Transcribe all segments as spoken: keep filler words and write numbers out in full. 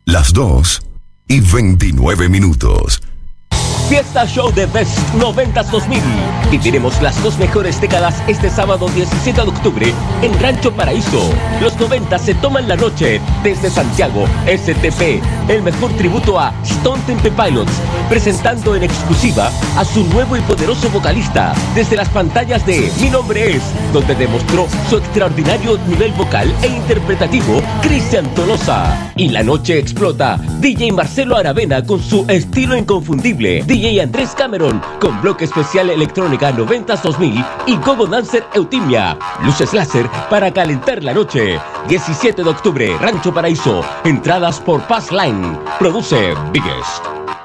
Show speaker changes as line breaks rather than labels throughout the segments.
Las dos y veintinueve minutos.
Fiesta Show de Best noventas dos mil. Viviremos las dos mejores décadas este sábado diecisiete de octubre en Rancho Paraíso. Los noventa se toman la noche desde Santiago. S T P, el mejor tributo a Stone Temple Pilots, presentando en exclusiva a su nuevo y poderoso vocalista desde las pantallas de Mi Nombre Es, donde demostró su extraordinario nivel vocal e interpretativo Cristian Tolosa. Y la noche explota D J Marcelo Aravena con su estilo inconfundible, D J Andrés Cameron con bloque especial electrónica noventas dos mil y Gogo Dancer Eutimia. Luces láser para calentar la noche. diecisiete de octubre, Rancho Paraíso. Entradas por Pass Line. Produce Biggest.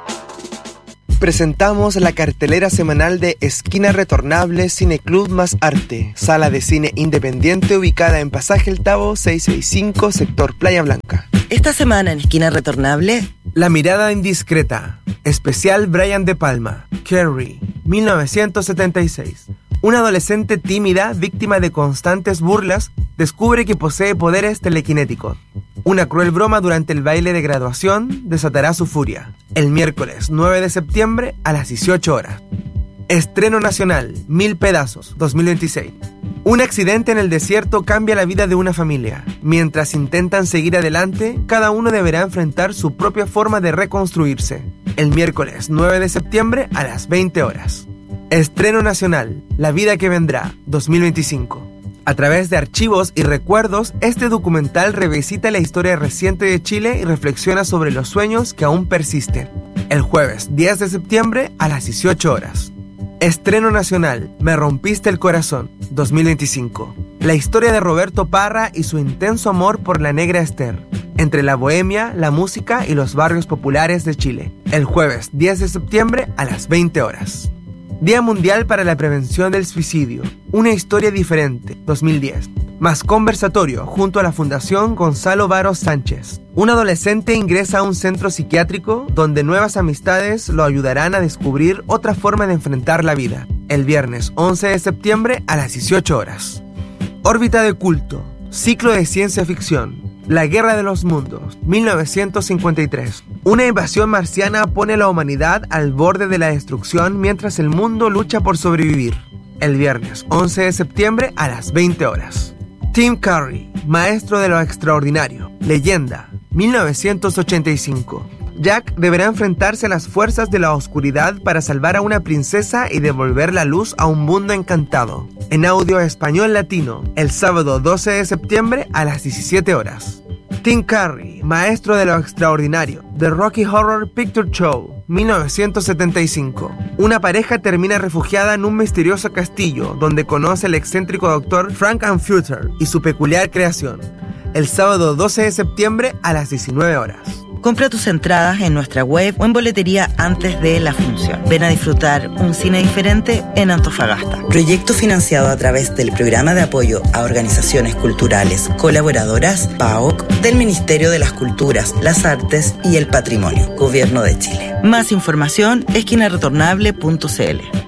Presentamos la cartelera semanal de Esquina Retornable Cine Club Más Arte, sala de cine independiente ubicada en Pasaje El Tabo seiscientos sesenta y cinco, sector Playa Blanca.
Esta semana en Esquina Retornable,
La mirada indiscreta, especial Brian De Palma, Carrie, mil novecientos setenta y seis. Una adolescente tímida, víctima de constantes burlas, descubre que posee poderes telequinéticos. Una cruel broma durante el baile de graduación desatará su furia. El miércoles nueve de septiembre a las dieciocho horas. Estreno nacional, Mil Pedazos, dos mil veintiséis. Un accidente en el desierto cambia la vida de una familia. Mientras intentan seguir adelante, cada uno deberá enfrentar su propia forma de reconstruirse. El miércoles nueve de septiembre a las veinte horas. Estreno nacional, La vida que vendrá, dos mil veinticinco. A través de archivos y recuerdos, este documental revisita la historia reciente de Chile y reflexiona sobre los sueños que aún persisten. El jueves diez de septiembre a las dieciocho horas. Estreno nacional, Me rompiste el corazón, dos mil veinticinco. La historia de Roberto Parra y su intenso amor por la negra Esther, entre la bohemia, la música y los barrios populares de Chile. El jueves diez de septiembre a las veinte horas. Día Mundial para la Prevención del Suicidio, una historia diferente, dos mil diez. Más conversatorio junto a la Fundación Gonzalo Varos Sánchez. Un adolescente ingresa a un centro psiquiátrico donde nuevas amistades lo ayudarán a descubrir otra forma de enfrentar la vida. El viernes once de septiembre a las dieciocho horas. Órbita de culto, ciclo de ciencia ficción. La Guerra de los Mundos, mil novecientos cincuenta y tres. Una invasión marciana pone a la humanidad al borde de la destrucción mientras el mundo lucha por sobrevivir. El viernes once de septiembre a las veinte horas. Tim Curry, maestro de lo extraordinario. Leyenda, mil novecientos ochenta y cinco. Jack deberá enfrentarse a las fuerzas de la oscuridad para salvar a una princesa y devolver la luz a un mundo encantado. En audio español latino, el sábado doce de septiembre a las diecisiete horas. Tim Curry, maestro de lo extraordinario. The Rocky Horror Picture Show, mil novecientos setenta y cinco. Una pareja termina refugiada en un misterioso castillo donde conoce al excéntrico doctor Frankenfutter y su peculiar creación. El sábado doce de septiembre a las diecinueve horas.
compra tus entradas en nuestra web o en boletería antes de la función. Ven a disfrutar un cine diferente en Antofagasta. Proyecto financiado a través del Programa de Apoyo a Organizaciones Culturales Colaboradoras, P A O C, del Ministerio de las Culturas, las Artes y el Patrimonio, Gobierno de Chile. Más información, esquina retornable punto c l.